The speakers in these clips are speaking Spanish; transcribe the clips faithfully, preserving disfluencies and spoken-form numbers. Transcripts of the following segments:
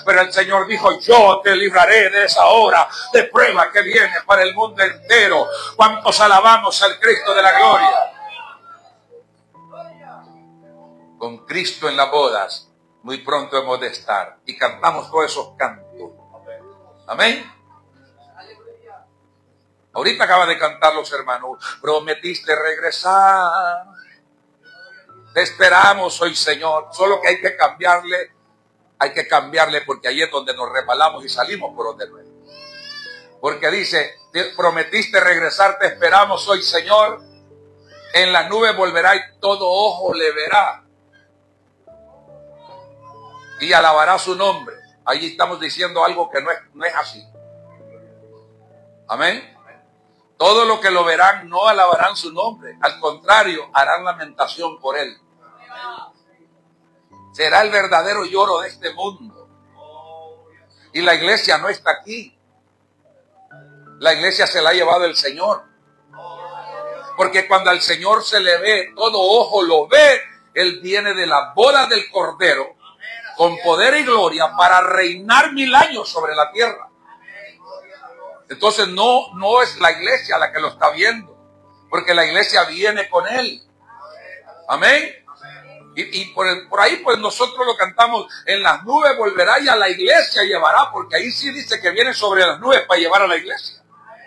Pero el Señor dijo, yo te libraré de esa hora de prueba que viene para el mundo entero. ¿Cuántos alabamos al Cristo de la gloria? Con Cristo en las bodas, muy pronto hemos de estar. Y cantamos todos esos cantos. Amén. Ahorita acaba de cantar los hermanos. Prometiste regresar. Te esperamos hoy, Señor. Solo que hay que cambiarle. Hay que cambiarle porque ahí es donde nos resbalamos y salimos por donde no es. Porque dice, te prometiste regresar, te esperamos hoy, Señor. En las nubes volverá y todo ojo le verá. Y alabará su nombre. Ahí estamos diciendo algo que no es, no es así. Amén. Todo lo que lo verán no alabarán su nombre. Al contrario, harán lamentación por él. Será el verdadero lloro de este mundo. Y la iglesia no está aquí. La iglesia se la ha llevado el Señor. Porque cuando al Señor se le ve, todo ojo lo ve. Él viene de las bodas del Cordero con poder y gloria para reinar mil años sobre la tierra. Entonces no, no es la iglesia la que lo está viendo, porque la iglesia viene con él. Amén. Y, y por, el, por ahí pues nosotros lo cantamos, en las nubes volverá y a la iglesia llevará, porque ahí sí dice que viene sobre las nubes para llevar a la iglesia.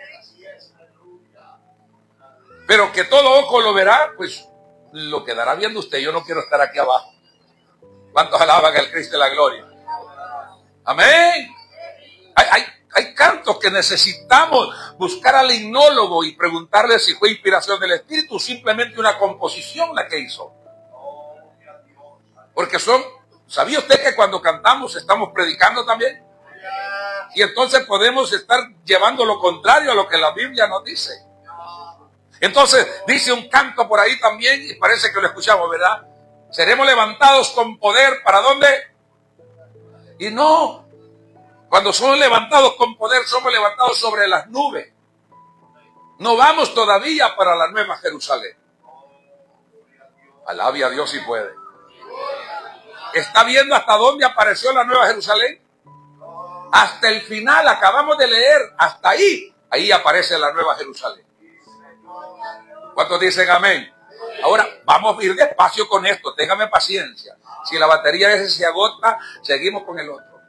Pero que todo ojo lo verá, pues lo quedará viendo usted. Yo no quiero estar aquí abajo. ¿Cuántos alaban al Cristo de la gloria? Amén. Hay, hay, hay cantos que necesitamos buscar al himnólogo y preguntarle si fue inspiración del Espíritu, simplemente una composición la que hizo. Porque son, ¿sabía usted que cuando cantamos estamos predicando también? Y entonces podemos estar llevando lo contrario a lo que la Biblia nos dice. Entonces dice un canto por ahí también, y parece que lo escuchamos, ¿verdad? Seremos levantados con poder, ¿para dónde? Y no, cuando somos levantados con poder, somos levantados sobre las nubes. No vamos todavía para la nueva Jerusalén. Alabe a Dios si puede. ¿Está viendo hasta dónde apareció la nueva Jerusalén? Hasta el final, acabamos de leer, hasta ahí, ahí aparece la nueva Jerusalén. ¿Cuántos dicen amén? Ahora, vamos a ir despacio con esto, téngame paciencia. Si la batería ese se agota, seguimos con el otro.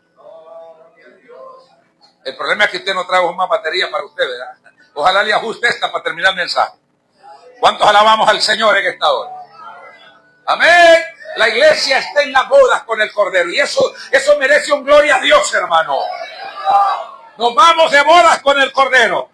El problema es que usted no trajo más batería para usted, ¿verdad? Ojalá le ajuste esta para terminar el mensaje. ¿Cuántos alabamos al Señor en esta hora? Amén. La iglesia está en las bodas con el Cordero. Y eso, eso merece un gloria a Dios, hermano. Nos vamos de bodas con el Cordero.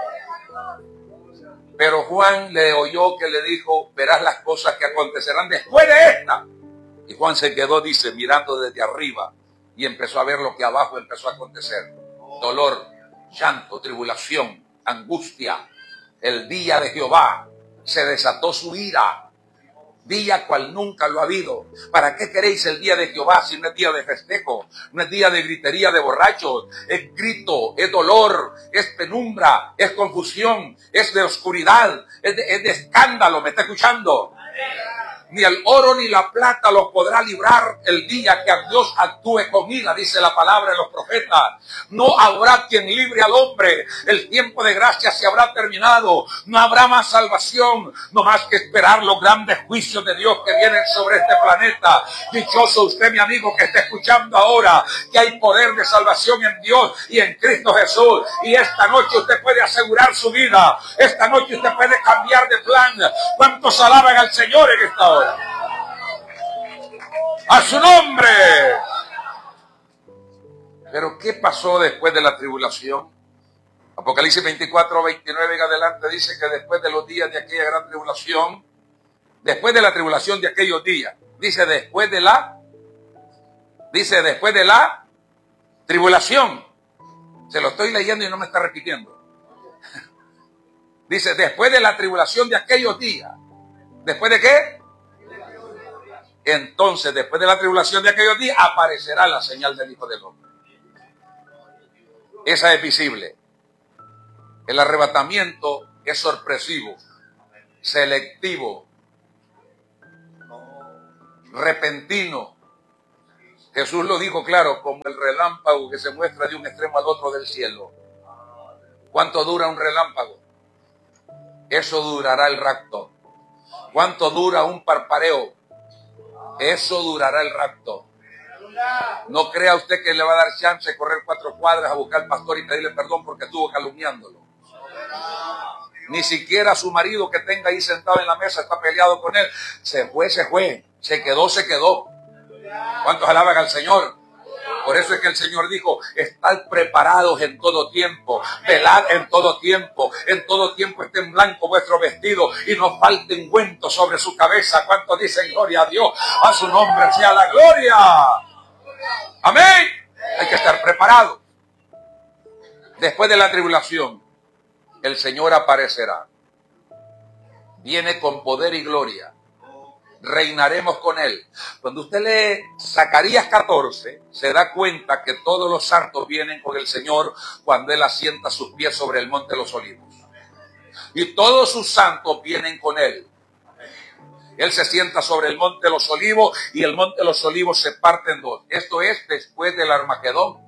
Pero Juan le oyó que le dijo, verás las cosas que acontecerán después de esta. Y Juan se quedó, dice, mirando desde arriba. Y empezó a ver lo que abajo empezó a acontecer. Dolor, llanto, tribulación, angustia. El día de Jehová se desató su ira. Día cual nunca lo ha habido. ¿Para qué queréis el día de Jehová si no es día de festejo? No es día de gritería de borrachos. Es grito, es dolor, es penumbra, es confusión, es de oscuridad, es de, es de escándalo. ¿Me está escuchando? Ni el oro ni la plata los podrá librar el día que Dios actúe con ira, dice la palabra de los profetas. No habrá quien libre al hombre. El tiempo de gracia se habrá terminado. No habrá más salvación. No más que esperar los grandes juicios de Dios que vienen sobre este planeta. Dichoso usted, mi amigo, que está escuchando ahora que hay poder de salvación en Dios y en Cristo Jesús. Y esta noche usted puede asegurar su vida. Esta noche usted puede cambiar de plan. ¿Cuántos alaban al Señor en esta hora? A su nombre. Pero ¿qué pasó después de la tribulación? Apocalipsis veinticuatro, veintinueve en adelante dice que después de los días de aquella gran tribulación, después de la tribulación de aquellos días, dice después de la, dice después de la tribulación. Se lo estoy leyendo y no me está repitiendo. Dice después de la tribulación de aquellos días. ¿Después de qué? Entonces, después de la tribulación de aquellos días, aparecerá la señal del Hijo del Hombre. Esa es visible. El arrebatamiento es sorpresivo, selectivo, repentino. Jesús lo dijo claro, como el relámpago que se muestra de un extremo al otro del cielo. ¿Cuánto dura un relámpago? Eso durará el rapto. ¿Cuánto dura un parpadeo? Eso durará el rapto. No crea usted que le va a dar chance de correr cuatro cuadras a buscar al pastor y pedirle perdón porque estuvo calumniándolo. Ni siquiera su marido que tenga ahí sentado en la mesa está peleado con él. Se fue, se fue. Se quedó, se quedó. ¿Cuántos alaban al Señor? Por eso es que el Señor dijo, estad preparados en todo tiempo, velad en todo tiempo, en todo tiempo esté en blanco vuestro vestido y no falte ungüento sobre su cabeza. ¿Cuántos dicen gloria a Dios? A su nombre sea la gloria. Amén. Hay que estar preparados. Después de la tribulación, el Señor aparecerá. Viene con poder y gloria. Reinaremos con Él. Cuando usted lee Zacarías catorce, se da cuenta que todos los santos vienen con el Señor cuando Él asienta sus pies sobre el monte de los olivos. Y todos sus santos vienen con Él. Él se sienta sobre el monte de los olivos y el monte de los olivos se parte en dos. Esto es después del Armagedón.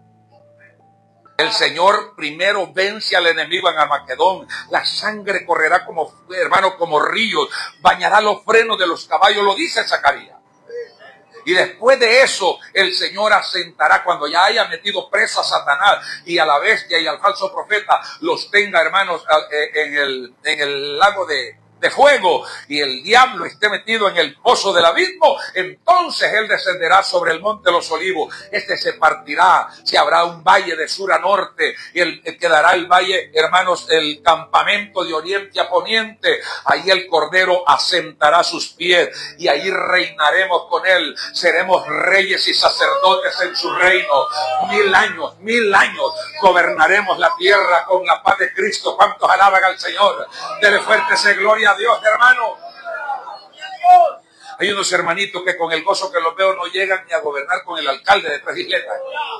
El Señor primero vence al enemigo en Armagedón. La sangre correrá como, hermano, como ríos. Bañará los frenos de los caballos, lo dice Zacarías. Y después de eso, el Señor asentará cuando ya haya metido presa a Satanás y a la bestia y al falso profeta, los tenga, hermanos, en el, en el lago de... de fuego y el diablo esté metido en el pozo del abismo, entonces Él descenderá sobre el monte de los olivos. Este se partirá, se habrá un valle de sur a norte y el, el quedará el valle, hermanos, el campamento de oriente a poniente. Ahí el Cordero asentará sus pies y ahí reinaremos con Él. Seremos reyes y sacerdotes en su reino. Mil años, mil años gobernaremos la tierra con la paz de Cristo. ¿Cuántos alaban al Señor? Dele fuerte ese gloria a Dios, hermano. Hay unos hermanitos que con el gozo que los veo no llegan ni a gobernar con el alcalde de Tres Isletas.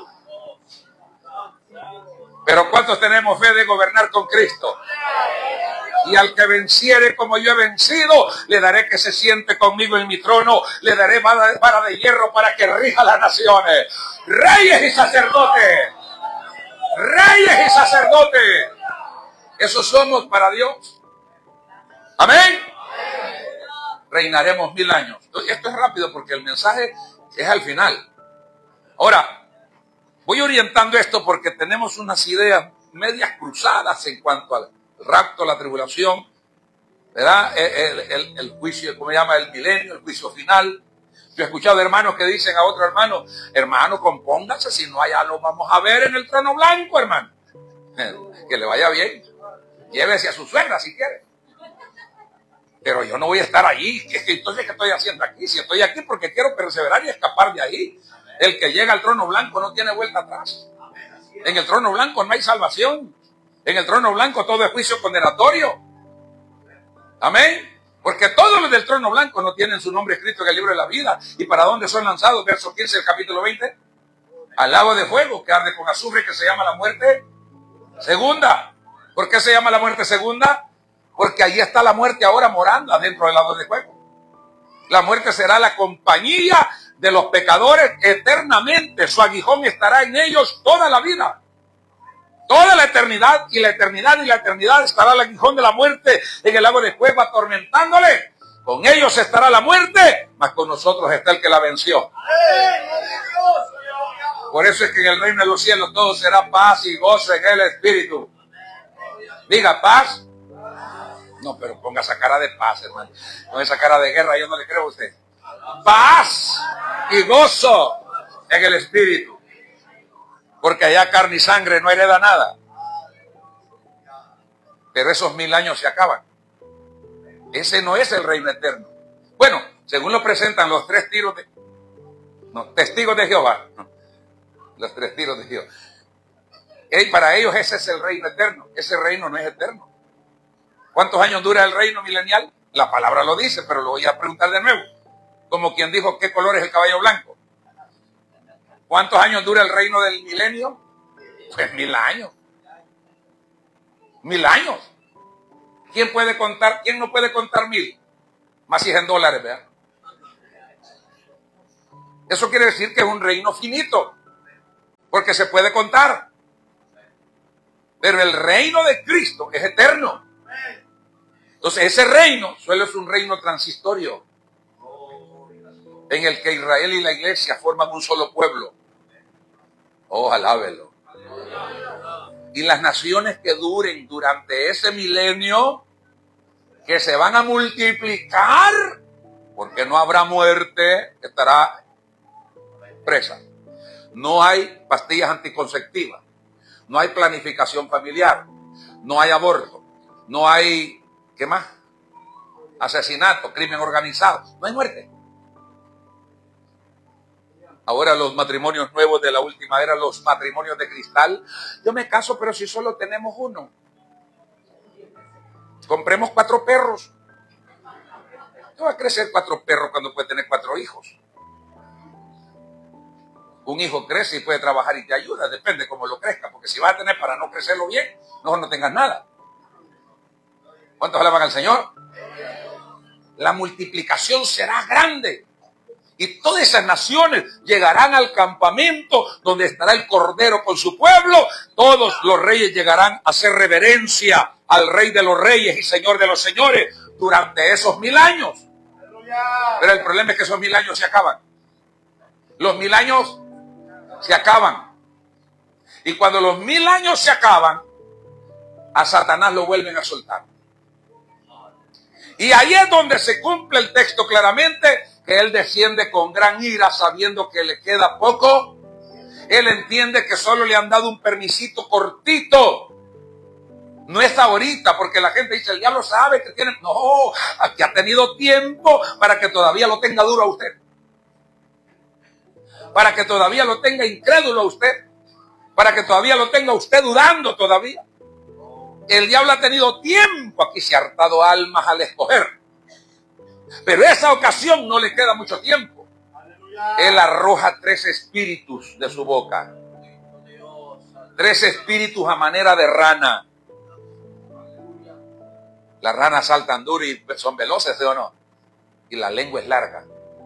Pero ¿cuántos tenemos fe de gobernar con Cristo? Y al que venciere como yo he vencido, le daré que se siente conmigo en mi trono, le daré vara, vara de hierro para que rija las naciones. Reyes y sacerdotes. Reyes y sacerdotes. Eso somos para Dios. Amén. Reinaremos mil años. Esto es rápido porque el mensaje es al final. Ahora, voy orientando esto porque tenemos unas ideas medias cruzadas en cuanto al rapto, la tribulación, ¿verdad? El, el, el, el juicio, ¿cómo se llama? El milenio, el juicio final. Yo he escuchado hermanos que dicen a otro hermano, hermano, compóngase, si no allá lo vamos a ver en el trono blanco, hermano. Que le vaya bien. Llévese a su suegra si quiere. Pero yo no voy a estar allí. Entonces, ¿qué estoy haciendo aquí? Si estoy aquí porque quiero perseverar y escapar de ahí. El que llega al trono blanco no tiene vuelta atrás. En el trono blanco no hay salvación. En el trono blanco todo es juicio condenatorio. Amén. Porque todos los del trono blanco no tienen su nombre escrito en el libro de la vida. ¿Y para dónde son lanzados? Verso quince del capítulo veinte. Al lago de fuego que arde con azufre, que se llama la muerte segunda. ¿Por qué se llama la muerte segunda? Porque allí está la muerte ahora morando adentro del lago de fuego. La muerte será la compañía de los pecadores eternamente. Su aguijón estará en ellos toda la vida. Toda la eternidad y la eternidad y la eternidad estará el aguijón de la muerte en el lago de fuego atormentándole. Con ellos estará la muerte, mas con nosotros está el que la venció. Por eso es que en el reino de los cielos todo será paz y gozo en el Espíritu. Diga paz. No, pero ponga esa cara de paz, hermano. Con esa cara de guerra yo no le creo a usted. Paz y gozo en el Espíritu. Porque allá carne y sangre no hereda nada. Pero esos mil años se acaban. Ese no es el reino eterno. Bueno, según lo presentan los tres tiros de... No, testigos de Jehová. Los tres tiros de Jehová. Y para ellos ese es el reino eterno. Ese reino no es eterno. ¿Cuántos años dura el reino milenial? La palabra lo dice, pero lo voy a preguntar de nuevo. Como quien dijo, ¿qué color es el caballo blanco? ¿Cuántos años dura el reino del milenio? Pues mil años. Mil años. ¿Quién puede contar? ¿Quién no puede contar mil? Más si es en dólares, ¿verdad? Eso quiere decir que es un reino finito, porque se puede contar. Pero el reino de Cristo es eterno. Entonces ese reino solo es un reino transitorio, en el que Israel y la iglesia forman un solo pueblo. Oh, alábelo. Y las naciones que duren durante ese milenio, que se van a multiplicar, porque no habrá muerte, estará presa. No hay pastillas anticonceptivas, no hay planificación familiar, no hay aborto, no hay, ¿qué más? Asesinato, crimen organizado, no hay muerte. Ahora los matrimonios nuevos de la última era, los matrimonios de cristal. Yo me caso, pero si solo tenemos uno. Compremos cuatro perros. ¿Qué va a crecer cuatro perros cuando puede tener cuatro hijos? Un hijo crece y puede trabajar y te ayuda, depende cómo lo crezca, porque si vas a tener para no crecerlo bien, mejor no tengas nada. ¿Cuántos alaban al Señor? La multiplicación será grande. Y todas esas naciones llegarán al campamento donde estará el Cordero con su pueblo. Todos los reyes llegarán a hacer reverencia al Rey de los Reyes y Señor de los Señores durante esos mil años. Pero el problema es que esos mil años se acaban. Los mil años se acaban. Y cuando los mil años se acaban, a Satanás lo vuelven a soltar. Y ahí es donde se cumple el texto claramente, que él desciende con gran ira sabiendo que le queda poco. Él entiende que solo le han dado un permisito cortito. No es ahorita, porque la gente dice, el diablo sabe que tiene... No, aquí ha tenido tiempo para que todavía lo tenga duro a usted. Para que todavía lo tenga incrédulo a usted. Para que todavía lo tenga usted dudando todavía. El diablo ha tenido tiempo, aquí se ha hartado almas al escoger. Pero esa ocasión no le queda mucho tiempo. Él arroja tres espíritus de su boca. Tres espíritus a manera de rana. Las ranas saltan duro y son veloces, ¿sí o no? Y la lengua es larga.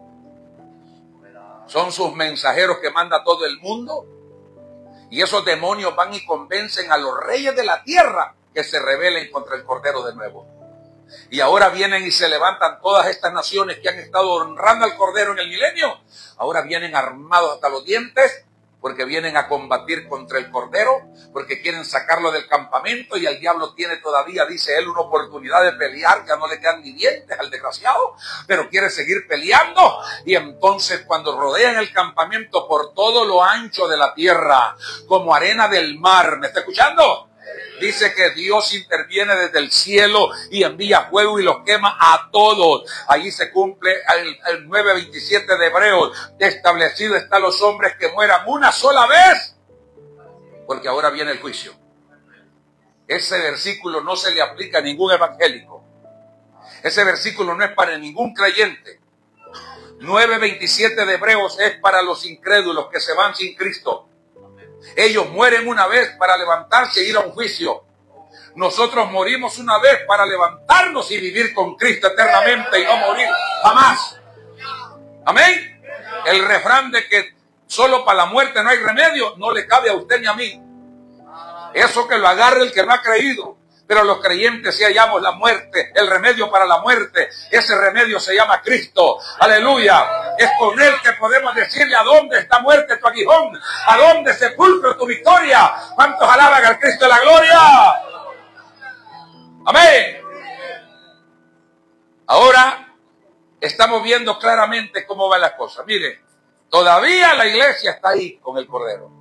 Son sus mensajeros que manda todo el mundo. Y esos demonios van y convencen a los reyes de la tierra que se rebelen contra el Cordero de nuevo. Y ahora vienen y se levantan todas estas naciones que han estado honrando al Cordero en el milenio. Ahora vienen armados hasta los dientes, porque vienen a combatir contra el Cordero, porque quieren sacarlo del campamento, y el diablo tiene todavía, dice él, una oportunidad de pelear, ya no le quedan ni dientes al desgraciado, pero quiere seguir peleando. Y entonces cuando rodean el campamento por todo lo ancho de la tierra, como arena del mar, ¿me está escuchando? Dice que Dios interviene desde el cielo y envía fuego y los quema a todos. Allí se cumple el, el nueve veintisiete de Hebreos. Establecido está los hombres que mueran una sola vez, porque ahora viene el juicio. Ese versículo no se le aplica a ningún evangélico. Ese versículo no es para ningún creyente. nueve veintisiete de Hebreos es para los incrédulos que se van sin Cristo. Ellos mueren una vez para levantarse e ir a un juicio. Nosotros morimos una vez para levantarnos y vivir con Cristo eternamente y no morir jamás. Amén. El refrán de que solo para la muerte no hay remedio no le cabe a usted ni a mí. Eso que lo agarre el que no ha creído. Pero los creyentes sí hallamos la muerte, el remedio para la muerte. Ese remedio se llama Cristo. Aleluya. Es con él que podemos decirle a dónde está muerte tu aguijón, a dónde sepulcro tu victoria. ¿Cuántos alaban al Cristo de la gloria? Amén. Ahora estamos viendo claramente cómo van las cosas. Mire, todavía la iglesia está ahí con el Cordero.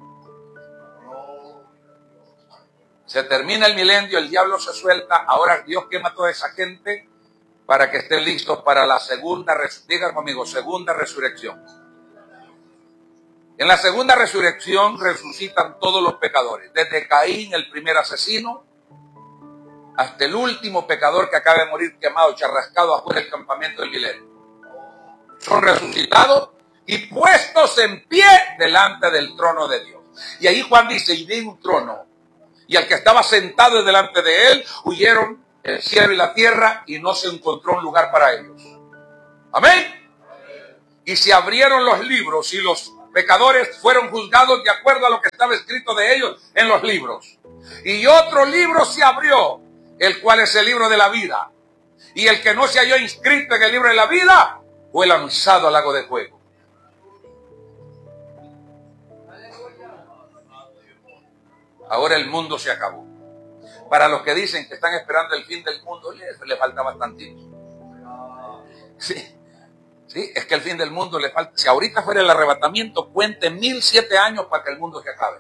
Se termina el milenio, el diablo se suelta, ahora Dios quema a toda esa gente para que estén listos para la segunda resurrección. Digan conmigo, segunda resurrección. En la segunda resurrección resucitan todos los pecadores, desde Caín, el primer asesino, hasta el último pecador que acaba de morir quemado, charrascado afuera del campamento del milenio. Son resucitados y puestos en pie delante del trono de Dios. Y ahí Juan dice, y vi un trono, y al que estaba sentado delante de él, huyeron el cielo y la tierra, y no se encontró un lugar para ellos. Amén. Y se abrieron los libros y los pecadores fueron juzgados de acuerdo a lo que estaba escrito de ellos en los libros. Y otro libro se abrió, el cual es el libro de la vida. Y el que no se halló inscrito en el libro de la vida fue lanzado al lago de fuego. Ahora el mundo se acabó. Para los que dicen que están esperando el fin del mundo, les, les falta bastantito. Sí. Sí, es que el fin del mundo le falta. Si ahorita fuera el arrebatamiento, cuente mil siete años para que el mundo se acabe.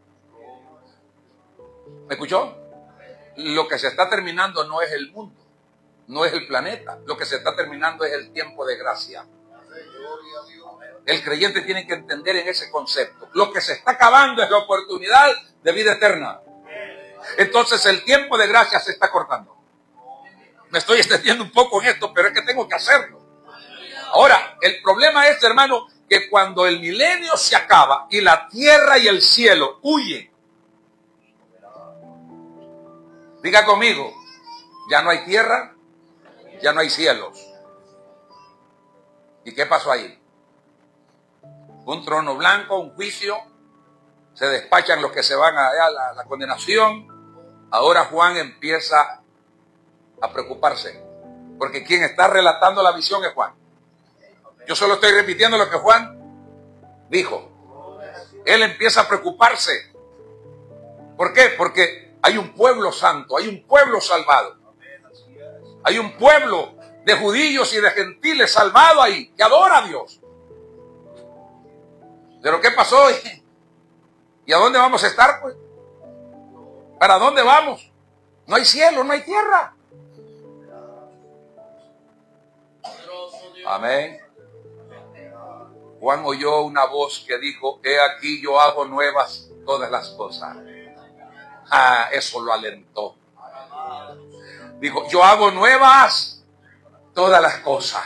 ¿Me escuchó? Lo que se está terminando no es el mundo, no es el planeta. Lo que se está terminando es el tiempo de gracia. El creyente tiene que entender en ese concepto. Lo que se está acabando es la oportunidad de vida eterna. Entonces el tiempo de gracia se está cortando. Me estoy extendiendo un poco en esto, pero es que tengo que hacerlo. Ahora, el problema es, hermano, que cuando el milenio se acaba y la tierra y el cielo huyen, diga conmigo, ya no hay tierra, ya no hay cielos. ¿Y qué pasó ahí? Un trono blanco, un juicio, se despachan los que se van a, a la, la condenación. Ahora Juan empieza a preocuparse, porque quien está relatando la visión es Juan. Yo solo estoy repitiendo lo que Juan dijo. Él empieza a preocuparse. ¿Por qué? Porque hay un pueblo santo, hay un pueblo salvado. Hay un pueblo de judíos y de gentiles salvado ahí, que adora a Dios. ¿Pero qué pasó? ¿Y a dónde vamos a estar, pues? ¿Para dónde vamos? No hay cielo, no hay tierra. Amén. Juan oyó una voz que dijo, he aquí yo hago nuevas todas las cosas. Ah, eso lo alentó. Dijo, yo hago nuevas todas las cosas.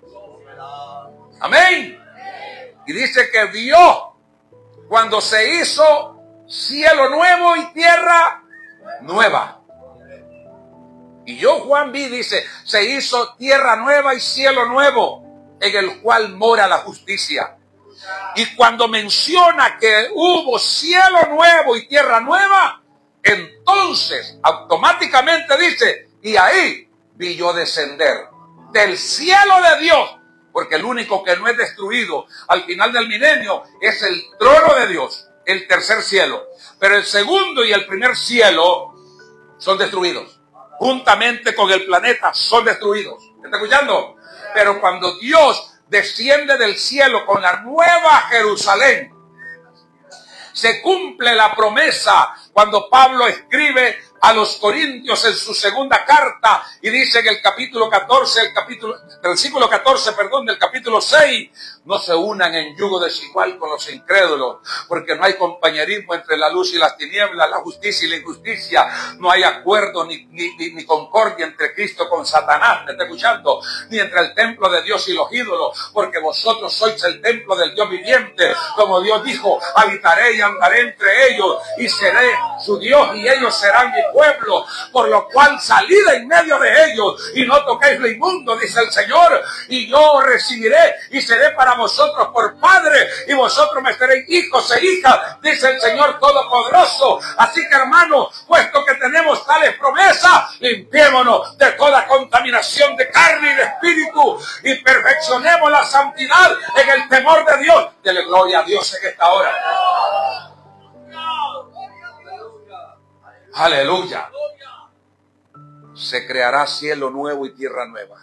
Amén. Y dice que vio cuando se hizo cielo nuevo y tierra nueva. Y yo, Juan, vi, dice, se hizo tierra nueva y cielo nuevo, en el cual mora la justicia. Y cuando menciona que hubo cielo nuevo y tierra nueva, entonces automáticamente dice, y ahí vi yo descender del cielo de Dios, porque el único que no es destruido al final del milenio es el trono de Dios, el tercer cielo. Pero el segundo y el primer cielo son destruidos, juntamente con el planeta son destruidos. ¿Está escuchando? Pero cuando Dios desciende del cielo con la nueva Jerusalén, se cumple la promesa cuando Pablo escribe a los Corintios en su segunda carta y dice en el capítulo catorce, el capítulo, versículo catorce, perdón, del capítulo seis, no se unan en yugo desigual con los incrédulos, porque no hay compañerismo entre la luz y las tinieblas, la justicia y la injusticia, no hay acuerdo ni, ni, ni, ni concordia entre Cristo con Satanás, ¿me está escuchando? Ni entre el templo de Dios y los ídolos, porque vosotros sois el templo del Dios viviente, como Dios dijo, habitaré y andaré entre ellos y seré su Dios y ellos serán mi pueblo, por lo cual salid en medio de ellos y no toquéis lo inmundo, dice el Señor, y yo recibiré y seré para vosotros por padre y vosotros me seréis hijos e hijas, dice el Señor Todopoderoso. Así que, hermanos, puesto que tenemos tales promesas, limpiémonos de toda contaminación de carne y de espíritu y perfeccionemos la santidad en el temor de Dios. Dele gloria a Dios en esta hora. Aleluya. Se creará cielo nuevo y tierra nueva.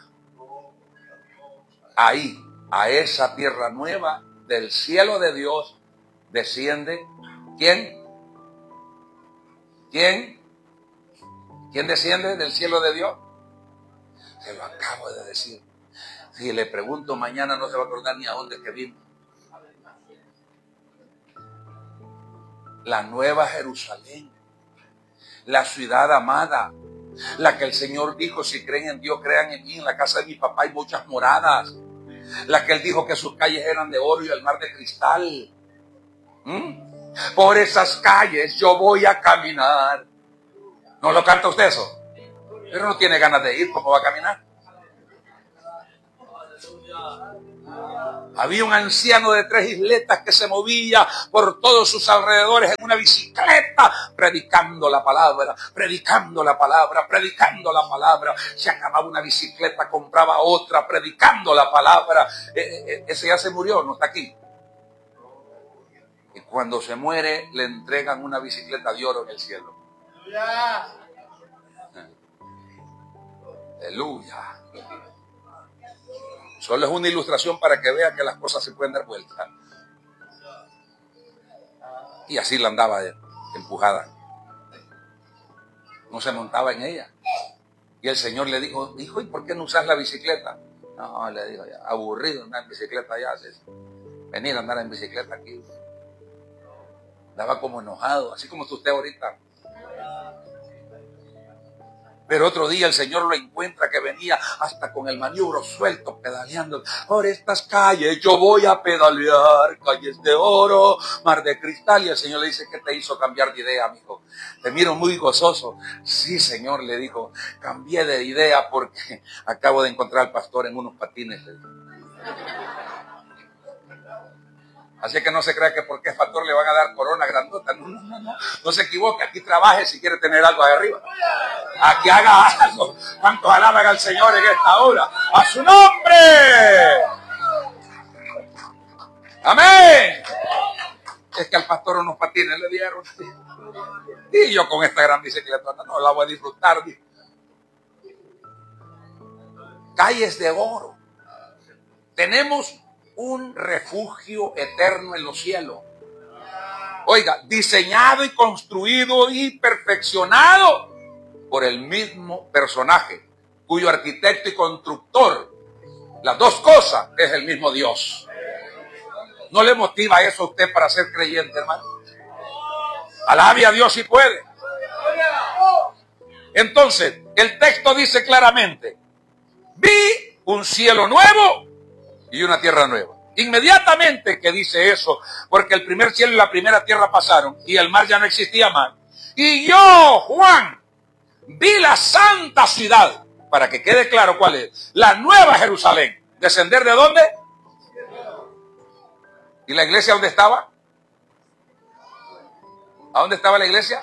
Ahí, a esa tierra nueva del cielo de Dios desciende ¿quién? ¿Quién? ¿Quién desciende del cielo de Dios? Se lo acabo de decir. Si le pregunto mañana no se va a acordar ni a dónde que vino. La nueva Jerusalén, la ciudad amada, la que el Señor dijo, si creen en Dios, crean en mí, en la casa de mi papá hay muchas moradas. La que Él dijo que sus calles eran de oro y el mar de cristal. ¿Mm? Por esas calles yo voy a caminar. ¿No lo canta usted eso? Pero no tiene ganas de ir, ¿cómo va a caminar? Había un anciano de tres isletas que se movía por todos sus alrededores en una bicicleta, predicando la palabra, predicando la palabra, predicando la palabra. Se acababa una bicicleta, compraba otra, predicando la palabra. E- e- ese ya se murió, no está aquí. Y cuando se muere, le entregan una bicicleta de oro en el cielo. Aleluya. Solo es una ilustración para que vea que las cosas se pueden dar vuelta. Y así la andaba empujada. No se montaba en ella. Y el Señor le dijo, hijo, ¿y por qué no usas la bicicleta? No, le digo, ya, aburrido andar en bicicleta allá. Venir a andar en bicicleta aquí. Andaba como enojado, así como usted ahorita. Pero otro día el Señor lo encuentra que venía hasta con el maniobro suelto, pedaleando por estas calles. Yo voy a pedalear, calles de oro, mar de cristal. Y el Señor le dice, ¿qué te hizo cambiar de idea, amigo? Te miro muy gozoso. Sí, Señor, le dijo, cambié de idea porque acabo de encontrar al pastor en unos patines. Así que no se crea que porque es pastor le van a dar corona grandota. No, no, no, no. No se equivoque. Aquí trabaje si quiere tener algo ahí arriba. Aquí haga algo. ¿Cuántos alaban al Señor en esta hora? ¡A su nombre! ¡Amén! Es que al pastor unos patines le dieron. Y yo con esta gran bicicleta no la voy a disfrutar. Calles de oro. Tenemos un refugio eterno en los cielos. Oiga, diseñado y construido y perfeccionado por el mismo personaje, cuyo arquitecto y constructor, las dos cosas, es el mismo Dios. ¿No le motiva eso a usted para ser creyente, hermano? Alabe a Dios si puede. Entonces, el texto dice claramente, vi un cielo nuevo y una tierra nueva. Inmediatamente que dice eso, porque el primer cielo y la primera tierra pasaron y el mar ya no existía más. Y yo, Juan, vi la santa ciudad, para que quede claro cuál es, la nueva Jerusalén. ¿Descender de dónde? ¿Y la iglesia dónde estaba? ¿A dónde estaba la iglesia?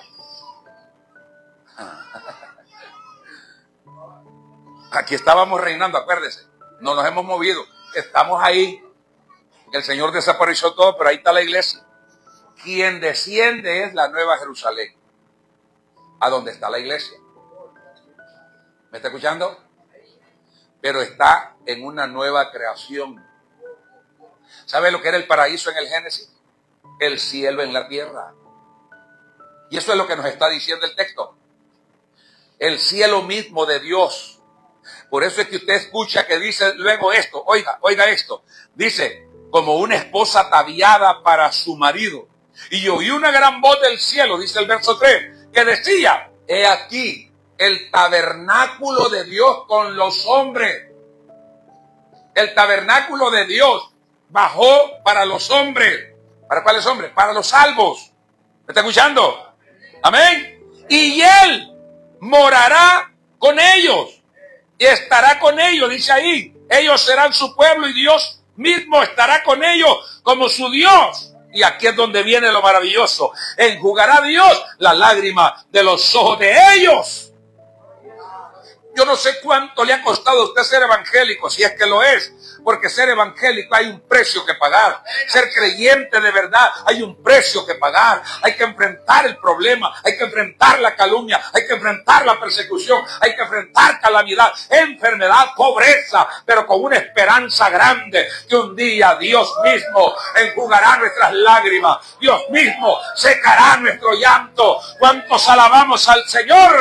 Aquí estábamos reinando, acuérdese. No nos hemos movido. Estamos ahí. El Señor desapareció todo, pero ahí está la iglesia. Quien desciende es la nueva Jerusalén. ¿A dónde está la iglesia? ¿Me está escuchando? Pero está en una nueva creación. ¿Sabe lo que era el paraíso en el Génesis? El cielo en la tierra. Y eso es lo que nos está diciendo el texto. El cielo mismo de Dios. Por eso es que usted escucha que dice luego esto. Oiga, oiga esto. Dice, como una esposa ataviada para su marido. Y oí una gran voz del cielo, dice el verso tres, que decía, he aquí el tabernáculo de Dios con los hombres. El tabernáculo de Dios bajó para los hombres. ¿Para cuáles hombres? Para los salvos. ¿Me está escuchando? Amén. Y Él morará con ellos. Y estará con ellos, dice ahí. Ellos serán su pueblo y Dios mismo estará con ellos como su Dios. Y aquí es donde viene lo maravilloso. Enjugará Dios la lágrima de los ojos de ellos. Yo no sé cuánto le ha costado a usted ser evangélico, si es que lo es. Porque ser evangélico hay un precio que pagar. Ser creyente de verdad hay un precio que pagar. Hay que enfrentar el problema, hay que enfrentar la calumnia, hay que enfrentar la persecución, hay que enfrentar calamidad, enfermedad, pobreza, pero con una esperanza grande que un día Dios mismo enjugará nuestras lágrimas. Dios mismo secará nuestro llanto. ¿Cuántos alabamos al Señor?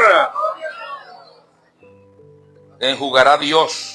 Enjugará Dios.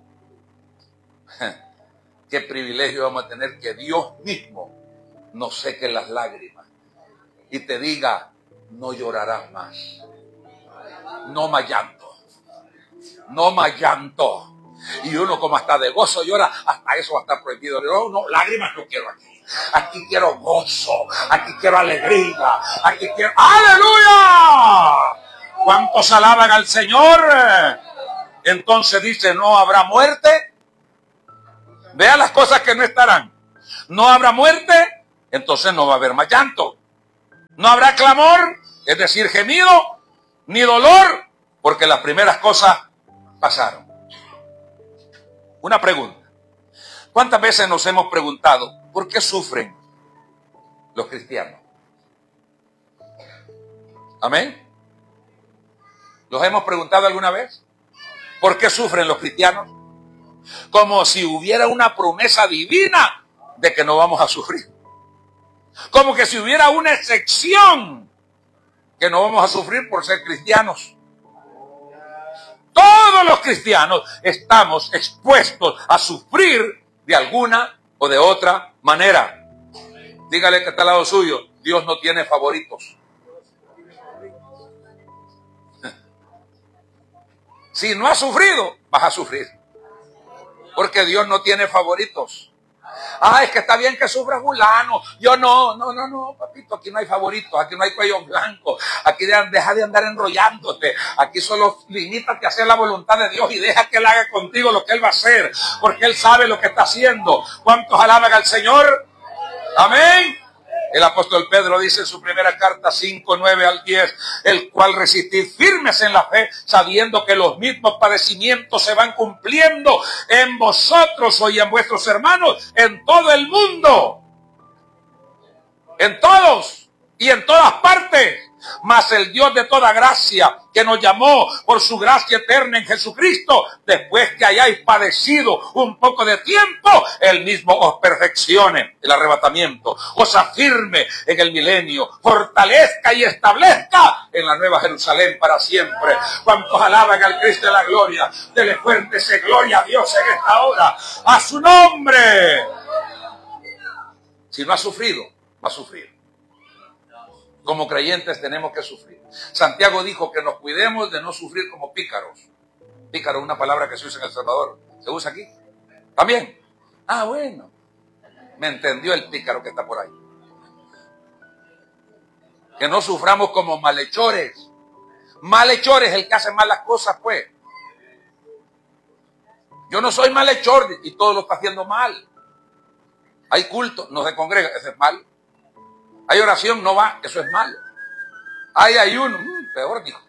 Qué privilegio vamos a tener que Dios mismo nos seque las lágrimas y te diga, no llorarás más, no más llanto, no más llanto. Y uno como hasta de gozo llora, hasta eso va a estar prohibido. No, no, lágrimas no quiero aquí. Aquí quiero gozo, aquí quiero alegría, aquí quiero... ¡Aleluya! ¿Cuántos alaban al Señor? Entonces dice, no habrá muerte, Vea las cosas que no estarán. No habrá muerte, entonces no va a haber más llanto. No habrá clamor, es decir, gemido, ni dolor, porque las primeras cosas pasaron. Una pregunta. ¿Cuántas veces nos hemos preguntado por qué sufren los cristianos? ¿Amén? ¿Los hemos preguntado alguna vez? ¿Por qué sufren los cristianos? Como si hubiera una promesa divina de que no vamos a sufrir. Como que si hubiera una excepción que no vamos a sufrir por ser cristianos. Todos los cristianos estamos expuestos a sufrir de alguna o de otra manera. Dígale que está al lado suyo, Dios no tiene favoritos. Si no has sufrido, vas a sufrir. Porque Dios no tiene favoritos. Ah, es que está bien que sufra fulano. Yo no, no, no, no, papito, aquí no hay favoritos, aquí no hay cuello blanco. Aquí deja de andar enrollándote. Aquí solo limítate a hacer la voluntad de Dios y deja que Él haga contigo lo que Él va a hacer. Porque Él sabe lo que está haciendo. ¿Cuántos alaban al Señor? Amén. El apóstol Pedro dice en su primera carta cinco, nueve al diez, el cual resistid firmes en la fe, sabiendo que los mismos padecimientos se van cumpliendo en vosotros o y en vuestros hermanos en todo el mundo. En todos y en todas partes. Mas el Dios de toda gracia, que nos llamó por su gracia eterna en Jesucristo, después que hayáis padecido un poco de tiempo, Él mismo os perfeccione, el arrebatamiento, os afirme en el milenio, fortalezca y establezca en la nueva Jerusalén para siempre. Cuantos alaban al Cristo de la gloria, dele fuerte ese gloria a Dios en esta hora, a su nombre. Si no ha sufrido, va a sufrir. Como creyentes tenemos que sufrir. Santiago dijo que nos cuidemos de no sufrir como pícaros. Pícaro es una palabra que se usa en El Salvador. ¿Se usa aquí? ¿También? Ah, bueno. Me entendió el pícaro que está por ahí. Que no suframos como malhechores. Malhechores, el que hace malas cosas, pues. Yo no soy malhechor y todo lo está haciendo mal. Hay culto, no se congrega, eso es mal. Hay oración, no va, eso es malo. Hay ayuno, mmm, peor, dijo.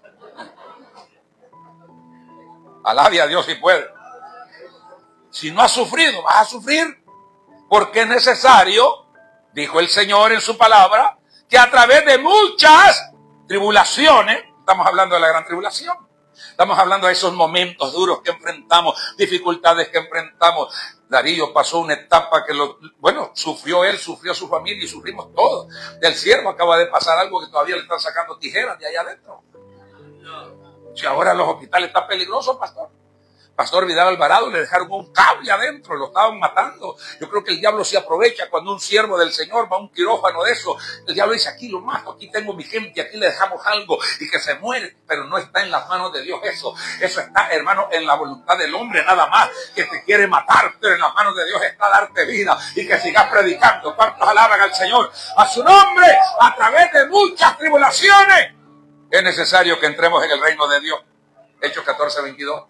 Alabe a Dios si puede. Si no has sufrido, vas a sufrir. Porque es necesario, dijo el Señor en su palabra, que a través de muchas tribulaciones, estamos hablando de la gran tribulación, estamos hablando de esos momentos duros que enfrentamos, dificultades que enfrentamos. Darío pasó una etapa que, lo, bueno, sufrió él, sufrió su familia y sufrimos todos. Del siervo acaba de pasar algo que todavía le están sacando tijeras de allá adentro. Si ahora los hospitales están peligrosos, pastor. Pastor Vidal Alvarado le dejaron un cable adentro, lo estaban matando. Yo creo que el diablo se aprovecha cuando un siervo del Señor va a un quirófano de eso. El diablo dice, aquí lo mato, aquí tengo mi gente, aquí le dejamos algo y que se muere. Pero no está en las manos de Dios eso. Eso está, hermano, en la voluntad del hombre nada más, que te quiere matar, pero en las manos de Dios está darte vida y que sigas predicando. ¿Cuántos alaban al Señor? A su nombre, a través de muchas tribulaciones, es necesario que entremos en el reino de Dios. Hechos catorce, veintidós.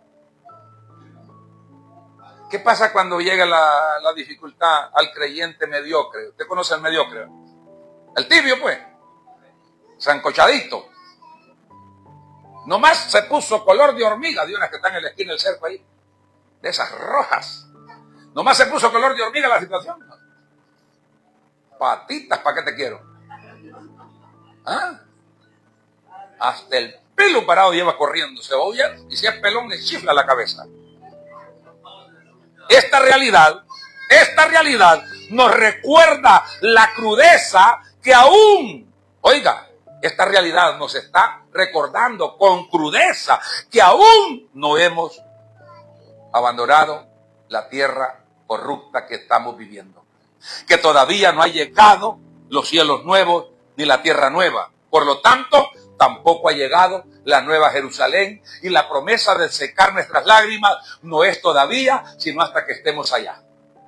¿Qué pasa cuando llega la, la dificultad al creyente mediocre? ¿Usted conoce al mediocre? El tibio, pues. Sancochadito. Nomás se puso color de hormiga, de unas que están en la esquina del cerco ahí. De esas rojas. Nomás se puso color de hormiga la situación. Patitas, ¿para qué te quiero? ¿Ah? Hasta el pelo parado lleva corriendo. Se oye, y si es pelón le chifla la cabeza. Esta realidad, esta realidad nos recuerda la crudeza que aún, oiga, esta realidad nos está recordando con crudeza que aún no hemos abandonado la tierra corrupta que estamos viviendo. Que todavía no ha llegado los cielos nuevos ni la tierra nueva. Por lo tanto, tampoco ha llegado la nueva Jerusalén y la promesa de secar nuestras lágrimas no es todavía, sino hasta que estemos allá.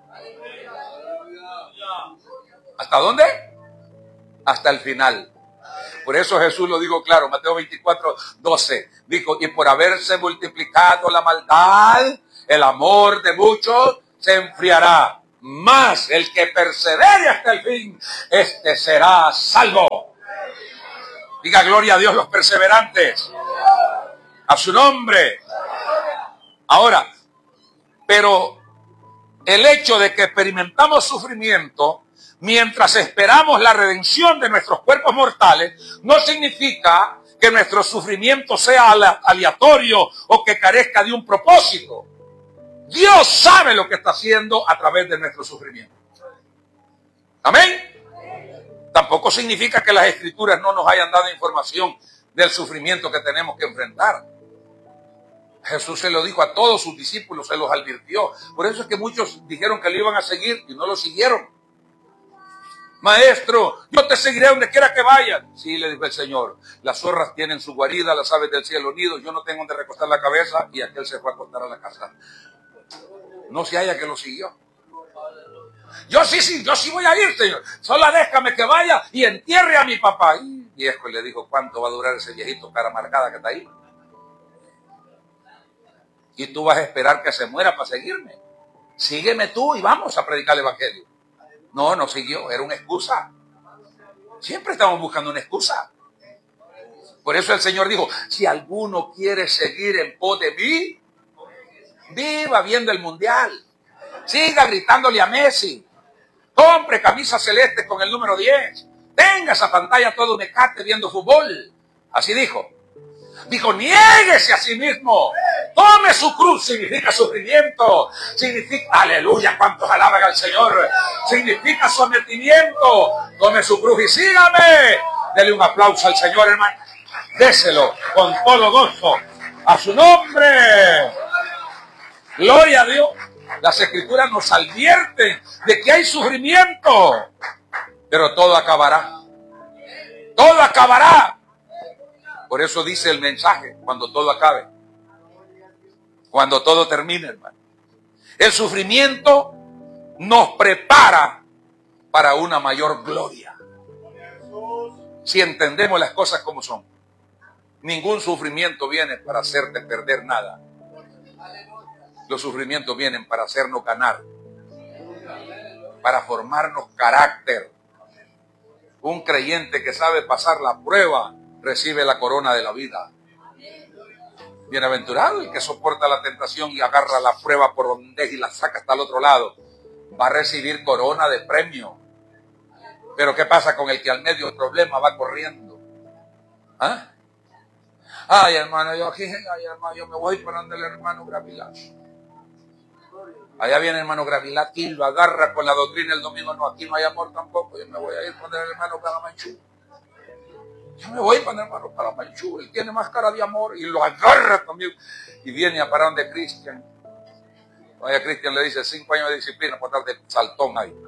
¿Hasta dónde? Hasta el final. Por eso Jesús lo dijo claro, Mateo veinticuatro, doce. Dijo, y por haberse multiplicado la maldad, el amor de muchos se enfriará. Mas el que persevere hasta el fin, este será salvo. Diga gloria a Dios los perseverantes. A su nombre. Ahora, pero el hecho de que experimentamos sufrimiento mientras esperamos la redención de nuestros cuerpos mortales, no significa que nuestro sufrimiento sea aleatorio o que carezca de un propósito. Dios sabe lo que está haciendo a través de nuestro sufrimiento. Amén. Tampoco significa que las Escrituras no nos hayan dado información del sufrimiento que tenemos que enfrentar. Jesús se lo dijo a todos sus discípulos, se los advirtió. Por eso es que muchos dijeron que lo iban a seguir y no lo siguieron. Maestro, yo te seguiré donde quiera que vayas. Sí, le dijo el Señor. Las zorras tienen su guarida, las aves del cielo nidos. Yo no tengo donde recostar la cabeza. Y aquel se fue a acostar a la casa. No se haya que lo siguió. Yo sí, sí, yo sí voy a ir, Señor. Solo déjame que vaya y entierre a mi papá. Y viejo le dijo, ¿cuánto va a durar ese viejito cara marcada que está ahí? Y tú vas a esperar que se muera para seguirme. Sígueme tú y vamos a predicar el evangelio. No, no siguió, era una excusa. Siempre estamos buscando una excusa. Por eso el Señor dijo, si alguno quiere seguir en pos de mí, viva viendo el mundial. Siga gritándole a Messi. Compre camisa celeste con el número diez. Tenga esa pantalla todo mecate viendo fútbol. Así dijo. Dijo, niéguese a sí mismo. Tome su cruz, significa sufrimiento. Significa, aleluya, cuántos alaban al Señor. Significa sometimiento. Tome su cruz y sígame. Dele un aplauso al Señor, hermano. Déselo con todo gozo. A su nombre. Gloria a Dios. Las Escrituras nos advierten de que hay sufrimiento. Pero todo acabará. Todo acabará. Por eso dice el mensaje, cuando todo acabe. Cuando todo termine, hermano. El sufrimiento nos prepara para una mayor gloria. Si entendemos las cosas como son. Ningún sufrimiento viene para hacerte perder nada. Los sufrimientos vienen para hacernos ganar. Para formarnos carácter. Un creyente que sabe pasar la prueba recibe la corona de la vida. Bienaventurado el que soporta la tentación y agarra la prueba por donde y la saca hasta el otro lado. Va a recibir corona de premio. Pero ¿qué pasa con el que al medio del problema va corriendo? ¿Ah? Ay, hermano, yo aquí, ay, hermano, yo me voy para donde el hermano Gravilat. Allá viene el hermano Gravilat y lo agarra con la doctrina el domingo. No, aquí no hay amor tampoco. Yo me voy a ir para donde el hermano Caramanchú. Yo me voy para el hermano Caramanchú. Él tiene más cara de amor y lo agarra también. Y viene a parar donde Cristian. Vaya, Cristian le dice cinco años de disciplina por estar de saltón ahí.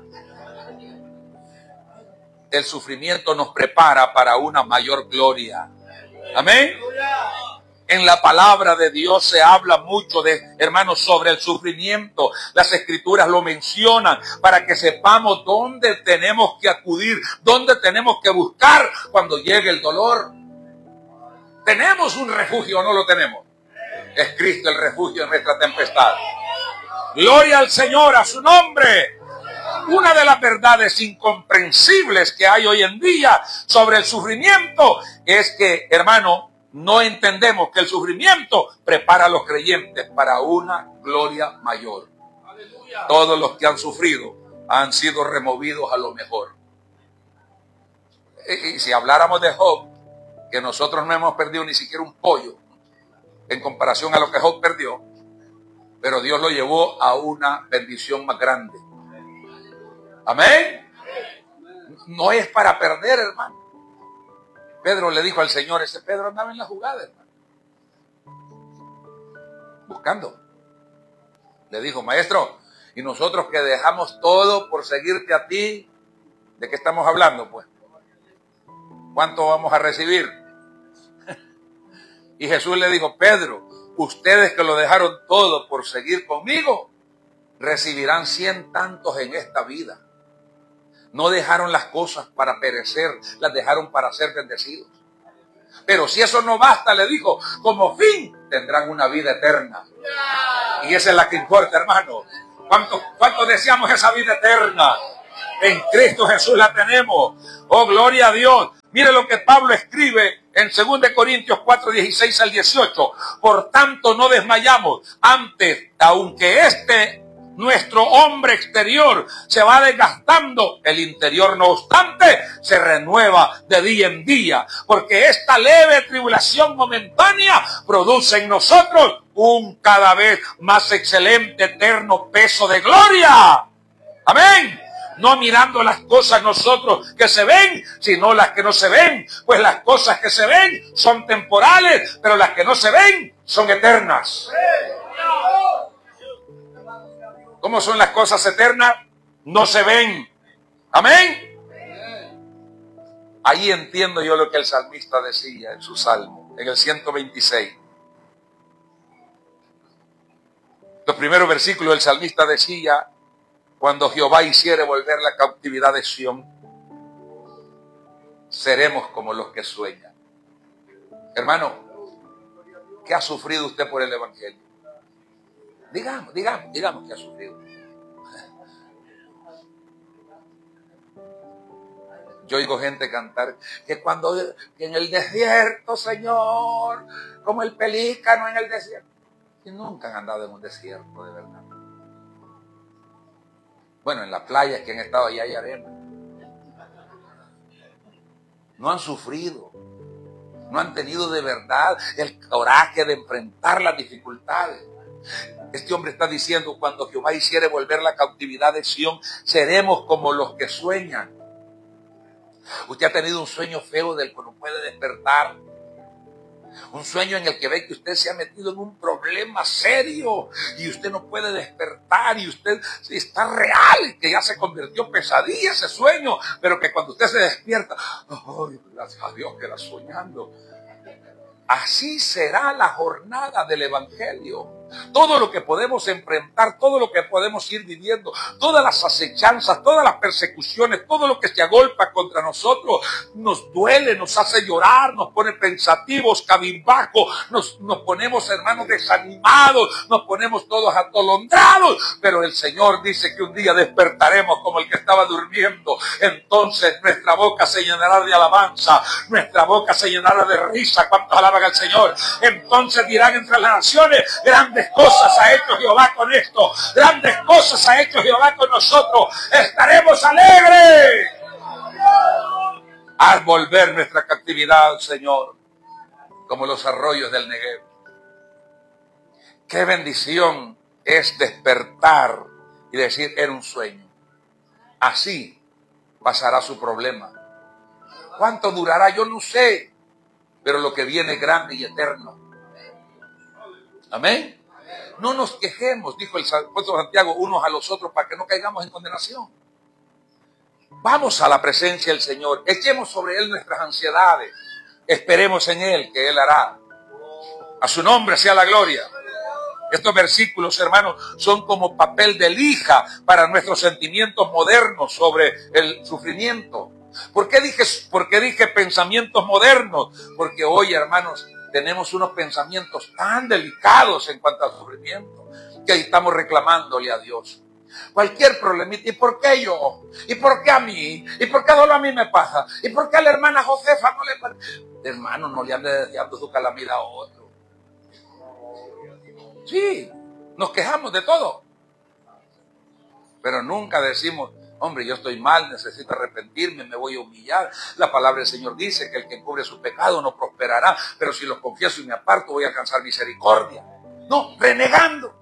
El sufrimiento nos prepara para una mayor gloria. Amén. En la palabra de Dios se habla mucho de, hermanos, sobre el sufrimiento. Las Escrituras lo mencionan para que sepamos dónde tenemos que acudir, dónde tenemos que buscar cuando llegue el dolor. ¿Tenemos un refugio o no lo tenemos? Es Cristo el refugio en nuestra tempestad. Gloria al Señor, a su nombre. Una de las verdades incomprensibles que hay hoy en día sobre el sufrimiento es que, hermano, no entendemos que el sufrimiento prepara a los creyentes para una gloria mayor. Aleluya. Todos los que han sufrido han sido removidos a lo mejor. Y, y si habláramos de Job, que nosotros no hemos perdido ni siquiera un pollo en comparación a lo que Job perdió, pero Dios lo llevó a una bendición más grande. Amén. No es para perder, hermano. Pedro le dijo al Señor, ese Pedro andaba en la jugada, hermano. Buscando. Le dijo, maestro, y nosotros que dejamos todo por seguirte a ti, ¿de qué estamos hablando, pues? ¿Cuánto vamos a recibir? Y Jesús le dijo, Pedro, ustedes que lo dejaron todo por seguir conmigo, recibirán cien tantos en esta vida. No dejaron las cosas para perecer, las dejaron para ser bendecidos. Pero si eso no basta, le dijo, como fin tendrán una vida eterna. Y esa es la que importa, hermano. ¿Cuántos, cuántos deseamos esa vida eterna? En Cristo Jesús la tenemos. Oh, gloria a Dios. Mire lo que Pablo escribe en dos Corintios cuatro, dieciséis al dieciocho. Por tanto, no desmayamos. Antes, aunque este, nuestro hombre exterior, se va desgastando, el interior, no obstante, se renueva de día en día. Porque esta leve tribulación momentánea produce en nosotros un cada vez más excelente, eterno peso de gloria. Amén. No mirando las cosas nosotros que se ven, sino las que no se ven. Pues las cosas que se ven son temporales, pero las que no se ven son eternas. ¿Cómo son las cosas eternas? No se ven. Amén. Ahí entiendo yo lo que el salmista decía en su salmo, en el ciento veintiséis. Los primeros versículos del salmista decía: cuando Jehová hiciere volver la cautividad de Sión, seremos como los que sueñan. Hermano, ¿qué ha sufrido usted por el Evangelio? Digamos, digamos, digamos que ha sufrido. Yo oigo gente cantar que cuando que en el desierto, Señor, como el pelícano en el desierto. Y nunca han andado en un desierto, de verdad. Bueno, en las playas que han estado allá hay arena. No han sufrido. No han tenido de verdad el coraje de enfrentar las dificultades. Este hombre está diciendo: cuando Jehová hiciere volver la cautividad de Sión, seremos como los que sueñan. Usted ha tenido un sueño feo del que no puede despertar. Un sueño en el que ve que usted se ha metido en un problema serio y usted no puede despertar y usted está real, que ya se convirtió en pesadilla ese sueño, pero que cuando usted se despierta, ¡ay, gracias a Dios que era soñando! Así será la jornada del Evangelio. Todo lo que podemos enfrentar, todo lo que podemos ir viviendo, todas las acechanzas, todas las persecuciones, todo lo que se agolpa contra nosotros, nos duele, nos hace llorar, nos pone pensativos, cabizbajos, nos, nos ponemos, hermanos, desanimados, nos ponemos todos atolondrados, pero el Señor dice que un día despertaremos como el que estaba durmiendo. Entonces nuestra boca se llenará de alabanza, nuestra boca se llenará de risa. ¿Cuántos alaban al Señor? Entonces dirán entre las naciones: grandes cosas ha hecho Jehová con esto, grandes cosas ha hecho Jehová con nosotros, estaremos alegres al volver nuestra captividad, Señor, como los arroyos del Negev. Qué bendición es despertar y decir: era un sueño. Así pasará su problema. ¿Cuánto durará? Yo no sé, pero lo que viene es grande y eterno. Amén. No nos quejemos, dijo el apóstol Santiago, unos a los otros para que no caigamos en condenación. Vamos a la presencia del Señor, echemos sobre Él nuestras ansiedades, esperemos en Él, que Él hará. A su nombre sea la gloria. Estos versículos, hermanos, son como papel de lija para nuestros sentimientos modernos sobre el sufrimiento. ¿Por qué dije, por qué dije pensamientos modernos? Porque hoy, hermanos, tenemos unos pensamientos tan delicados en cuanto al sufrimiento que ahí estamos reclamándole a Dios. Cualquier problemita: ¿y por qué yo? ¿Y por qué a mí? ¿Y por qué solo a mí me pasa? ¿Y por qué a la hermana Josefa no le pasa? Hermano, no le ande deseando su calamidad a otro. Sí, nos quejamos de todo, pero nunca decimos: hombre, yo estoy mal, necesito arrepentirme, me voy a humillar. La palabra del Señor dice que el que encubre su pecado no prosperará, pero si los confieso y me aparto voy a alcanzar misericordia. No, renegando,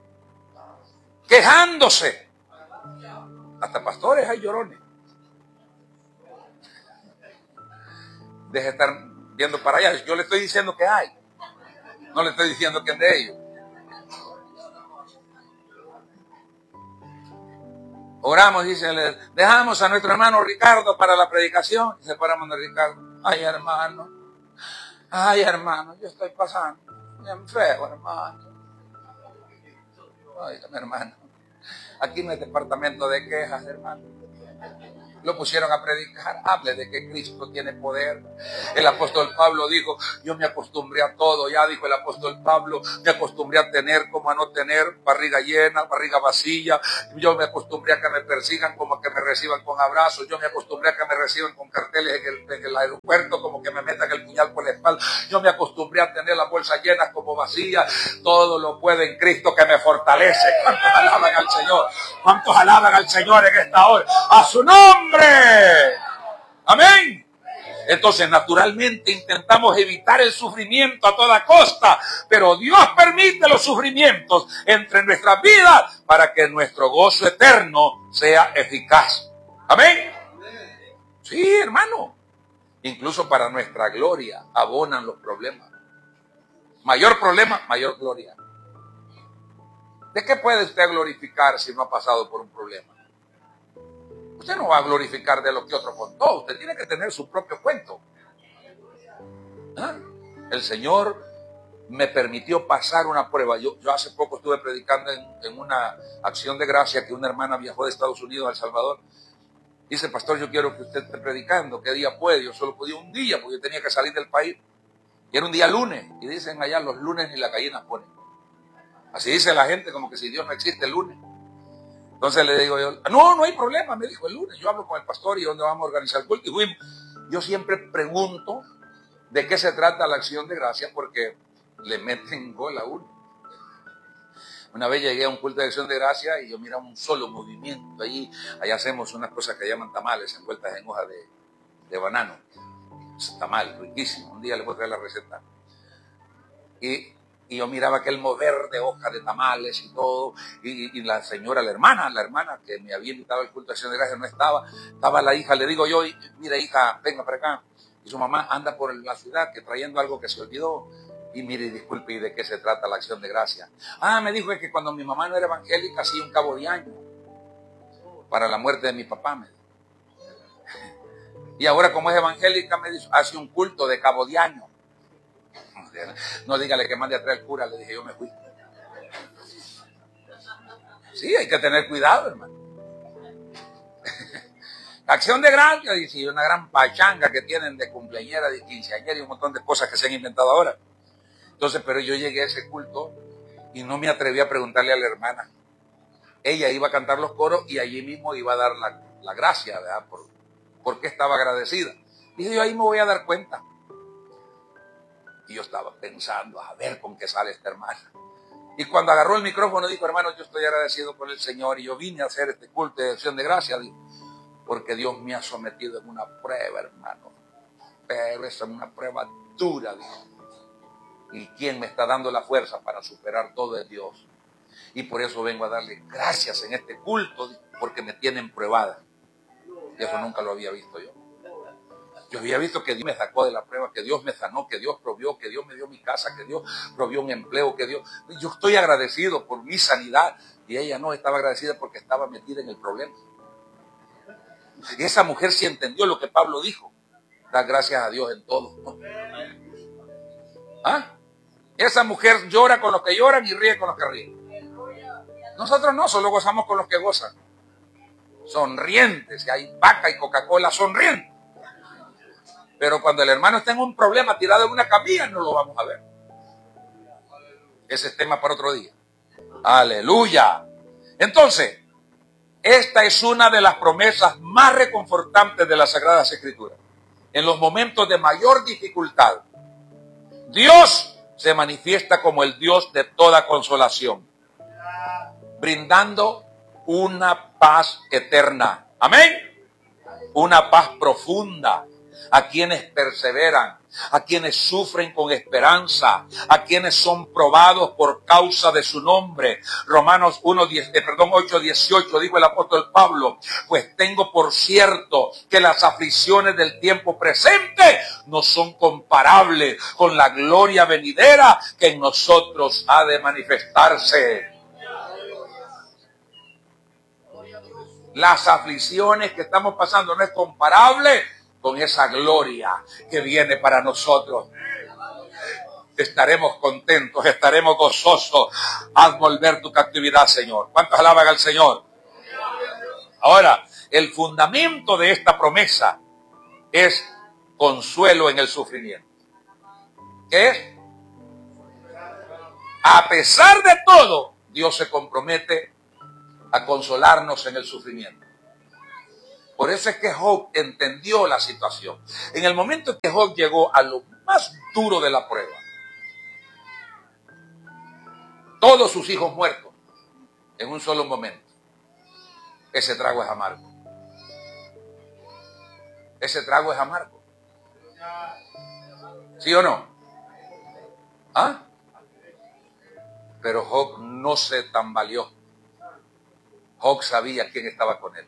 quejándose. Hasta pastores hay llorones. Deje de estar viendo para allá. Yo le estoy diciendo que hay, no le estoy diciendo que es de ellos. Oramos, dice, le dejamos a nuestro hermano Ricardo para la predicación y separamos de Ricardo. Ay, hermano, ay, hermano, yo estoy pasando bien feo, hermano. Ay, hermano, aquí no hay departamento de quejas, hermano. Lo pusieron a predicar. Hable de que Cristo tiene poder. El apóstol Pablo dijo, yo me acostumbré a todo. Ya dijo el apóstol Pablo, me acostumbré a tener como a no tener, barriga llena, barriga vacía. Yo me acostumbré a que me persigan como a que me reciban con abrazos. Yo me acostumbré a que me reciban con carteles en el, en el aeropuerto, como que me metan el puñal por la espalda. Yo me acostumbré a tener las bolsas llenas como vacías. Todo lo puede en Cristo que me fortalece. ¿Cuántos alaban al Señor? ¿Cuántos alaban al Señor en esta hora? ¡A su nombre! Amén. Entonces, naturalmente intentamos evitar el sufrimiento a toda costa, pero Dios permite los sufrimientos entre nuestras vidas para que nuestro gozo eterno sea eficaz. Amén. Sí, hermano. Incluso para nuestra gloria abonan los problemas. Mayor problema, mayor gloria. ¿De qué puede usted glorificar si no ha pasado por un problema? Usted no va a glorificar de lo que otro contó. Usted tiene que tener su propio cuento. ¿Ah? El Señor me permitió pasar una prueba. Yo, yo hace poco estuve predicando en, en una acción de gracia que una hermana viajó de Estados Unidos a El Salvador. Dice, pastor, yo quiero que usted esté predicando. ¿Qué día puede? Yo solo podía un día porque yo tenía que salir del país. Y era un día lunes. Y dicen allá, los lunes ni las gallinas ponen. Así dice la gente, como que si Dios no existe el lunes. Entonces le digo yo, no, no hay problema, me dijo el lunes. Yo hablo con el pastor y dónde vamos a organizar el culto. Y fuimos. Yo siempre pregunto de qué se trata la acción de gracia porque le meten gol a uno. Una vez llegué a un culto de acción de gracia y yo miraba un solo movimiento ahí. Ahí hacemos unas cosas que llaman tamales envueltas en hoja de, de banano. Es tamal, riquísimo. Un día les voy a traer la receta. Y... Y yo miraba aquel mover de hojas de tamales y todo. Y, y la señora, la hermana, la hermana que me había invitado al culto de acción de gracias no estaba. Estaba la hija, le digo yo, mira hija, venga para acá. Y su mamá anda por la ciudad que trayendo algo que se olvidó. Y mire, disculpe, ¿y de qué se trata la acción de gracias? Ah, me dijo que cuando mi mamá no era evangélica hacía un cabo de año para la muerte de mi papá. Me dijo. Y ahora como es evangélica, me dijo, hace un culto de cabo de año. No dígale que mande a traer el cura, le dije, yo me fui. Sí, hay que tener cuidado, hermano. Acción de gracia, dice, una gran pachanga que tienen de cumpleañera, de quinceañera y un montón de cosas que se han inventado ahora. Entonces, pero yo llegué a ese culto y no me atreví a preguntarle a la hermana. Ella iba a cantar los coros y allí mismo iba a dar la, la gracia, ¿verdad? Por, porque estaba agradecida. Dije, yo ahí me voy a dar cuenta. Y yo estaba pensando, a ver con qué sale esta hermana. Y cuando agarró el micrófono dijo, hermano, yo estoy agradecido con el Señor y yo vine a hacer este culto de acción de gracia, dijo, porque Dios me ha sometido en una prueba, hermano. Pero esa es una prueba dura, dijo. Y quien me está dando la fuerza para superar todo es Dios. Y por eso vengo a darle gracias en este culto, dijo, porque me tienen probada. Y eso nunca lo había visto yo. Yo había visto que Dios me sacó de la prueba, que Dios me sanó, que Dios provió, que Dios me dio mi casa, que Dios provió un empleo, que Dios... Yo estoy agradecido por mi sanidad y ella no estaba agradecida porque estaba metida en el problema. Y esa mujer sí entendió lo que Pablo dijo. Da gracias a Dios en todo, ¿no? ¿Ah? Esa mujer llora con los que lloran y ríe con los que ríen. Nosotros no, solo gozamos con los que gozan. Sonrientes, si hay vaca y Coca-Cola, sonrientes. Pero cuando el hermano está en un problema tirado en una camilla, no lo vamos a ver. Ese es tema para otro día. Aleluya. Entonces, esta es una de las promesas más reconfortantes de las Sagradas Escrituras. En los momentos de mayor dificultad, Dios se manifiesta como el Dios de toda consolación, brindando una paz eterna. Amén. Una paz profunda a quienes perseveran, a quienes sufren con esperanza, a quienes son probados por causa de su nombre. Romanos uno, diez, eh, perdón, ocho, dieciocho, dijo el apóstol Pablo, pues tengo por cierto que las aflicciones del tiempo presente no son comparables con la gloria venidera que en nosotros ha de manifestarse. Las aflicciones que estamos pasando no es comparable con esa gloria que viene para nosotros. Estaremos contentos, estaremos gozosos. Haz volver tu captividad, Señor. ¿Cuántos alaban al Señor? Ahora, El fundamento de esta promesa es consuelo en el sufrimiento. ¿Qué es? A pesar de todo, Dios se compromete a consolarnos en el sufrimiento. Por eso es que Job entendió la situación. En el momento en que Job llegó a lo más duro de la prueba, todos sus hijos muertos en un solo momento, ese trago es amargo. Ese trago es amargo. ¿Sí o no? ¿Ah? Pero Job no se tambaleó. Job sabía quién estaba con él.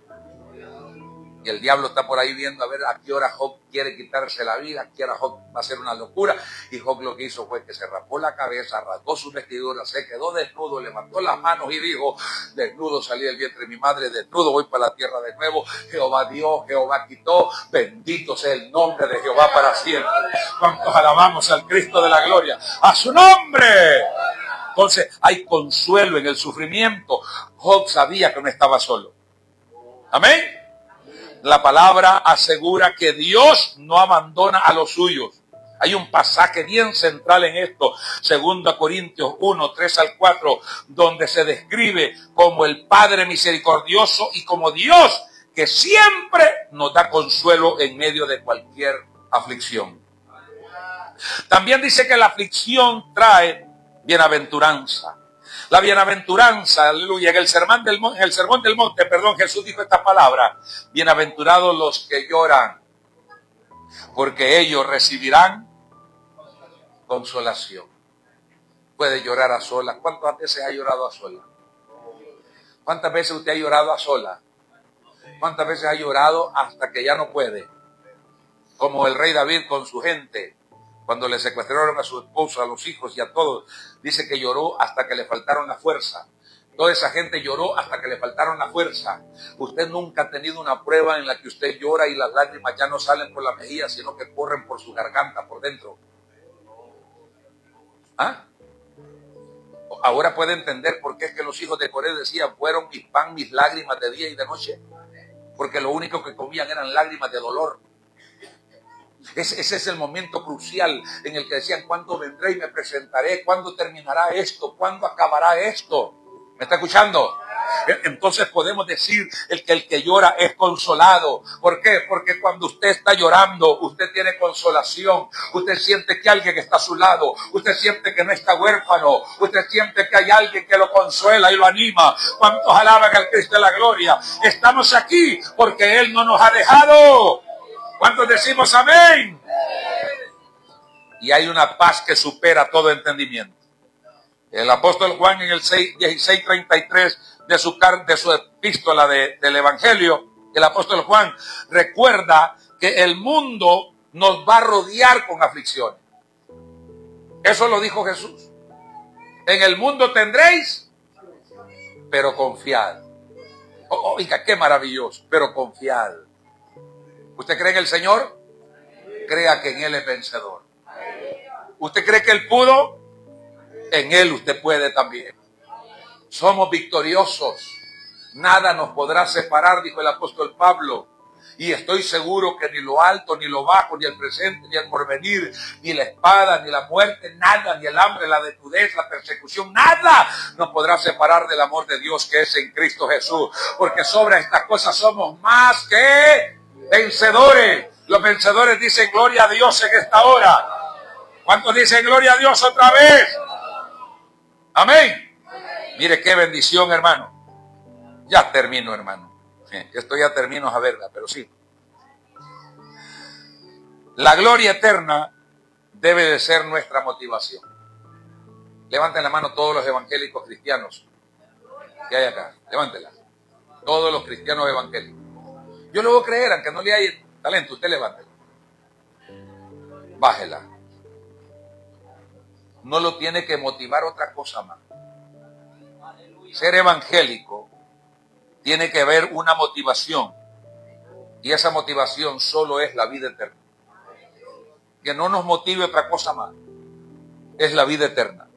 Y el diablo está por ahí viendo a ver a qué hora Job quiere quitarse la vida, a qué hora Job va a hacer una locura. Y Job lo que hizo fue que se rapó la cabeza, rasgó su vestidura, se quedó desnudo, levantó las manos y dijo: desnudo salí del vientre de mi madre, desnudo voy para la tierra de nuevo. Jehová dio, Jehová quitó, bendito sea el nombre de Jehová para siempre. ¿Cuántos alabamos al Cristo de la gloria? ¡A su nombre! Entonces hay consuelo en el sufrimiento. Job sabía que no estaba solo. Amén. La palabra asegura que Dios no abandona a los suyos. Hay un pasaje bien central en esto, Segunda Corintios uno, tres al cuatro, donde se describe como el Padre misericordioso y como Dios que siempre nos da consuelo en medio de cualquier aflicción. También dice que la aflicción trae bienaventuranza. La bienaventuranza, aleluya, en el sermón del monte, en el sermón del monte, perdón, Jesús dijo esta palabra: bienaventurados los que lloran, porque ellos recibirán consolación. Puede llorar a solas. ¿Cuántas veces ha llorado a solas? ¿Cuántas veces usted ha llorado a solas? ¿Cuántas veces ha llorado hasta que ya no puede? Como el rey David con su gente, cuando le secuestraron a su esposa, a los hijos y a todos, dice que lloró hasta que le faltaron la fuerza. Toda esa gente lloró hasta que le faltaron la fuerza. Usted nunca ha tenido una prueba en la que usted llora y las lágrimas ya no salen por la mejilla, sino que corren por su garganta, por dentro. ¿Ah? Ahora puede entender por qué es que los hijos de Coré decían: fueron mis pan, mis lágrimas de día y de noche. Porque lo único que comían eran lágrimas de dolor. Ese, ese es el momento crucial en el que decían: ¿cuándo vendré y me presentaré? ¿Cuándo terminará esto? ¿Cuándo acabará esto? ¿Me está escuchando? Entonces podemos decir el que el que llora es consolado. ¿Por qué? Porque cuando usted está llorando, usted tiene consolación. Usted siente que alguien está a su lado. Usted siente que no está huérfano. Usted siente que hay alguien que lo consuela y lo anima. ¿Cuántos alaban al Cristo de la gloria? Estamos aquí porque Él no nos ha dejado. ¿Cuántos decimos amén? Y hay una paz que supera todo entendimiento. El apóstol Juan en el dieciséis treinta y tres de su, de su epístola de, del Evangelio, el apóstol Juan recuerda que el mundo nos va a rodear con aflicciones. Eso lo dijo Jesús. En el mundo tendréis, pero confiad. Oh, oiga, qué maravilloso, pero confiad. ¿Usted cree en el Señor? Crea que en Él es vencedor. ¿Usted cree que Él pudo? En Él usted puede también. Somos victoriosos. Nada nos podrá separar, dijo el apóstol Pablo. Y estoy seguro que ni lo alto, ni lo bajo, ni el presente, ni el porvenir, ni la espada, ni la muerte, nada, ni el hambre, la desnudez, la persecución, nada nos podrá separar del amor de Dios que es en Cristo Jesús. Porque sobre estas cosas somos más que vencedores. Los vencedores dicen gloria a Dios en esta hora. ¿Cuántos dicen gloria a Dios otra vez? Amén. Mire qué bendición, hermano. Ya termino, hermano. Esto ya termino a verla, pero sí. La gloria eterna debe de ser nuestra motivación. Levanten la mano todos los evangélicos cristianos que hay acá. Levántenla. Todos los cristianos evangélicos. Yo lo voy a creer, aunque no le haya talento, usted levántela. Bájela. No lo tiene que motivar otra cosa más. Ser evangélico tiene que haber una motivación. Y esa motivación solo es la vida eterna. Que no nos motive otra cosa más. Es la vida eterna.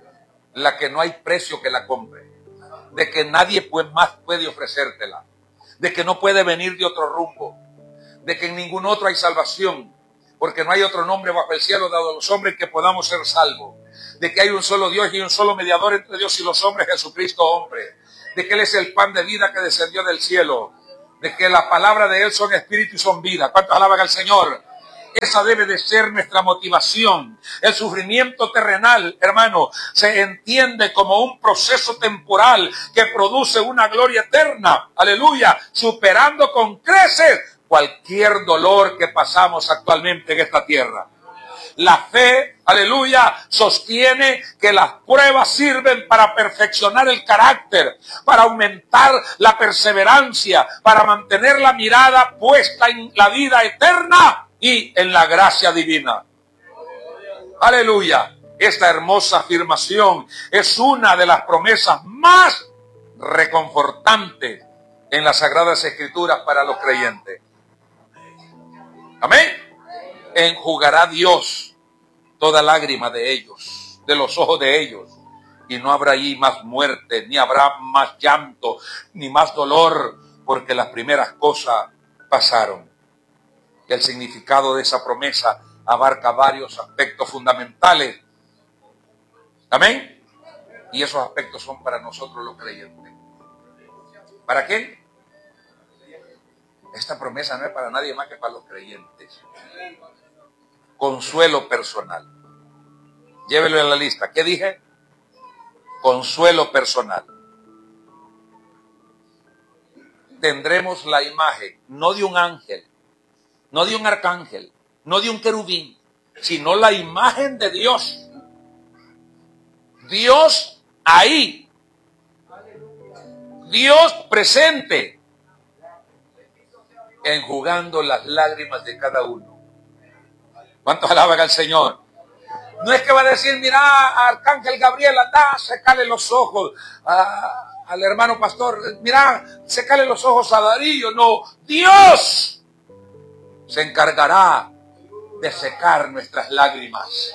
La que no hay precio que la compre. De que nadie pues más puede ofrecértela. de que no puede venir de otro rumbo, de que en ningún otro hay salvación, porque no hay otro nombre bajo el cielo dado a los hombres que podamos ser salvos, de que hay un solo Dios y un solo mediador entre Dios y los hombres, Jesucristo hombre, de que Él es el pan de vida que descendió del cielo, de que la palabra de Él son espíritu y son vida. ¿Cuántos alaban al Señor? Esa debe de ser nuestra motivación. El sufrimiento terrenal, hermano, se entiende como un proceso temporal que produce una gloria eterna. Aleluya. Superando con creces cualquier dolor que pasamos actualmente en esta tierra. La fe, aleluya, sostiene que las pruebas sirven para perfeccionar el carácter, para aumentar la perseverancia, para mantener la mirada puesta en la vida eterna y en la gracia divina. Aleluya. Esta hermosa afirmación es una de las promesas más reconfortantes en las Sagradas Escrituras para los creyentes. Amén. Enjugará Dios toda lágrima de ellos, de los ojos de ellos, y no habrá allí más muerte, ni habrá más llanto, ni más dolor, porque las primeras cosas pasaron. El significado de esa promesa abarca varios aspectos fundamentales. Amén. Y esos aspectos son para nosotros los creyentes. ¿Para qué? Esta promesa no es para nadie más que para los creyentes. Consuelo personal. Llévelo en la lista. ¿Qué dije? Consuelo personal. Tendremos la imagen, no de un ángel, no de un arcángel, no de un querubín, sino la imagen de Dios. Dios ahí. Dios presente, enjugando las lágrimas de cada uno. ¿Cuántos alaban al Señor? No es que va a decir, mira, Arcángel Gabriel, anda, secale los ojos a, al hermano pastor, mira, secale los ojos a Darío. No, Dios se encargará de secar nuestras lágrimas.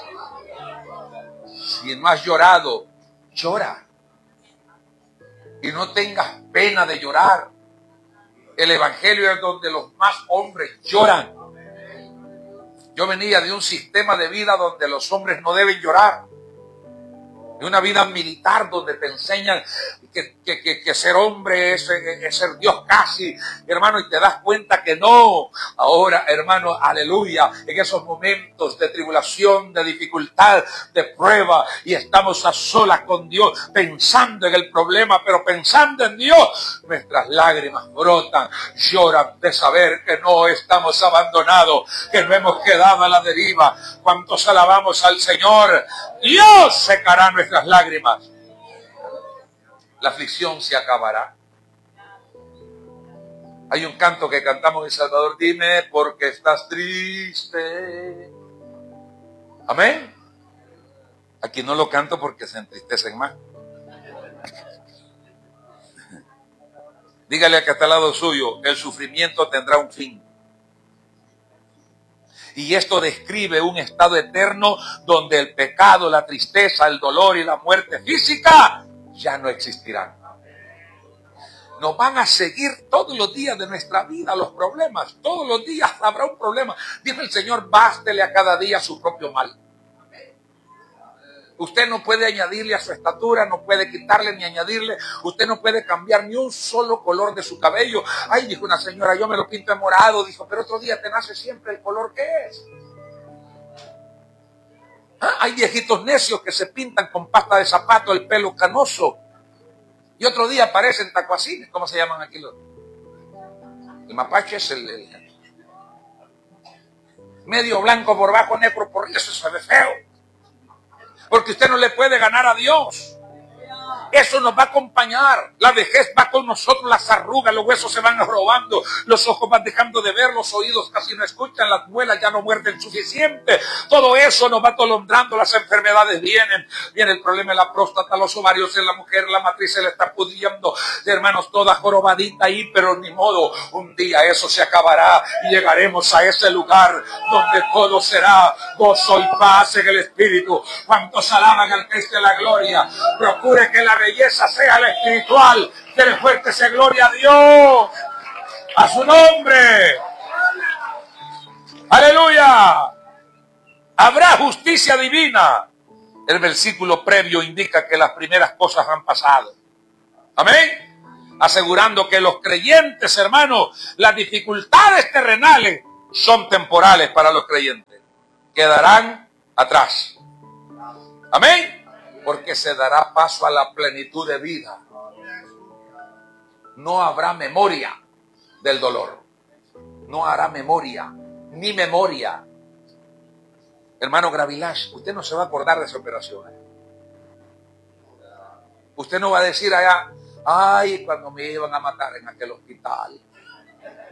Si no has llorado, llora. Y no tengas pena de llorar. El evangelio es donde los más hombres lloran. Yo venía de un sistema de vida donde los hombres no deben llorar. De una vida militar donde te enseñan que, que, que, que ser hombre es, es ser Dios casi, hermano, y te das cuenta que no. Ahora, hermano, aleluya, en esos momentos de tribulación, de dificultad, de prueba, y estamos a solas con Dios, pensando en el problema, pero pensando en Dios, nuestras lágrimas brotan, lloran de saber que no estamos abandonados, que no hemos quedado a la deriva. ¿Cuántos alabamos al Señor? Dios secará nuestras lágrimas. La aflicción se acabará. Hay un canto que cantamos en Salvador, dime por qué estás triste. Amén. Aquí no lo canto porque se entristecen más. Dígale a que está al lado suyo, el sufrimiento tendrá un fin. Y esto describe un estado eterno donde el pecado, la tristeza, el dolor y la muerte física ya no existirán. Nos van a seguir todos los días de nuestra vida los problemas. Todos los días habrá un problema. Dice el Señor, bástele a cada día su propio mal. Usted no puede añadirle a su estatura, no puede quitarle ni añadirle. Usted no puede cambiar ni un solo color de su cabello. Ay, dijo una señora, yo me lo pinto en morado. Dijo, pero otro día te nace siempre el color que es. ¿Ah? Hay viejitos necios que se pintan con pasta de zapato el pelo canoso. Y otro día aparecen tacuacines. ¿Cómo se llaman aquí los? El mapache es el, el medio blanco por bajo, negro por eso se ve feo. Porque usted no le puede ganar a Dios. Eso nos va a acompañar. La vejez va con nosotros, las arrugas, los huesos se van robando, los ojos van dejando de ver, los oídos casi no escuchan, las muelas ya no muerden suficiente. Todo eso nos va atolondrando, las enfermedades vienen. Viene el problema de la próstata, los ovarios en la mujer, la matriz se le está pudriendo. Hermanos, toda jorobadita ahí, pero ni modo. Un día eso se acabará y llegaremos a ese lugar donde todo será gozo y paz en el Espíritu. ¿Cuántos alaban al Cristo de la gloria? Procure que la belleza sea la espiritual. Dele fuerte esa gloria a Dios. A su nombre. Aleluya. Habrá justicia divina. El versículo previo indica que las primeras cosas han pasado. Amén. Asegurando que los creyentes, hermanos, las dificultades terrenales son temporales para los creyentes. Quedarán atrás. Amén. Porque se dará paso a la plenitud de vida. No habrá memoria del dolor. No hará memoria, ni memoria. Hermano Gravilash, usted no se va a acordar de esa operación. ¿eh? Usted no va a decir allá, ay, cuando me iban a matar en aquel hospital.